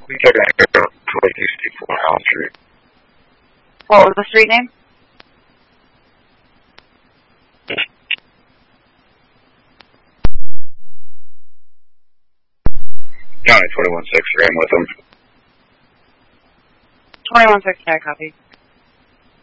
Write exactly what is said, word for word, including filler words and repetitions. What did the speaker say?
We took an air twenty sixty-four Elm Street. What was the street name? County twenty-one six, ran with them. twenty-one six, yeah, copy.